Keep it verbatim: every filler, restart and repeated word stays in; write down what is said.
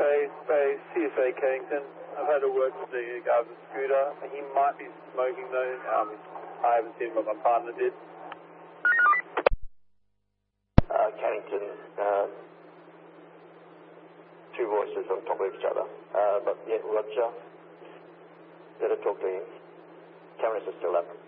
Bay, Bay, C S A Cannington. I've had a word with the guy with the scooter. He might be smoking though. Um, I haven't seen what my partner did. Uh, Cannington, uh, two voices on top of each other. Uh, but yeah, Roger, let her talk to him. Cameras are still up.